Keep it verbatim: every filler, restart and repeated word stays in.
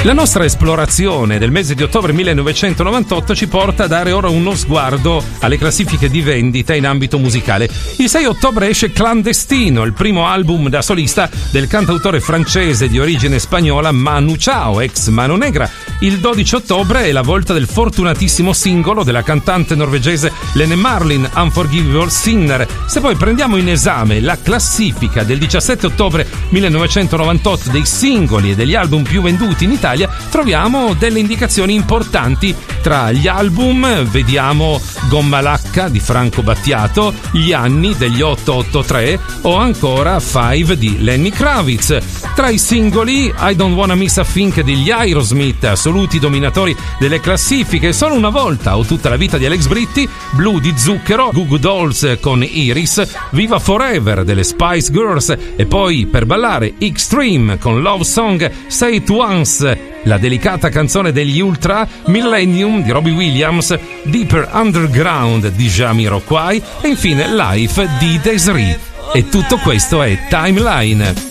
La nostra esplorazione del mese di ottobre millenovecentonovantotto ci porta a dare ora uno sguardo alle classifiche di vendita in ambito musicale. Il sei ottobre esce Clandestino, il primo album da solista del cantautore francese di origine spagnola Manu Chao, ex Mano Negra. Il dodici ottobre è la volta del fortunatissimo singolo della cantante norvegese Lene Marlin, Unforgivable Sinner. Se poi prendiamo in esame la classifica del diciassette ottobre millenovecentonovantotto dei singoli e degli album più venduti in Italia, troviamo delle indicazioni importanti. Tra gli album vediamo Gomma Lacca di Franco Battiato, Gli anni degli otto otto tre o ancora Five di Lenny Kravitz. Tra i singoli I Don't Wanna Miss a Thing degli Aerosmith, assoluti dominatori delle classifiche, Solo una volta o Tutta la vita di Alex Britti, Blu di Zucchero, Goo Goo Dolls con Iris, Viva Forever delle Spice Girls e poi per ballare Extreme con Love Song, Say It Once, la delicata canzone degli Ultra, Millennium di Robbie Williams, Deeper Underground di Jamiroquai e infine Life di Desiree. E tutto questo è Timeline.